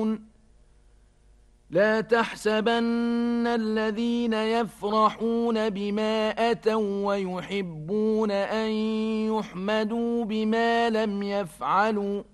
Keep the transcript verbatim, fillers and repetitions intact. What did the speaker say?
لا تحسبن الذين يفرحون بما أتوا ويحبون أن يحمدوا بما لم يفعلوا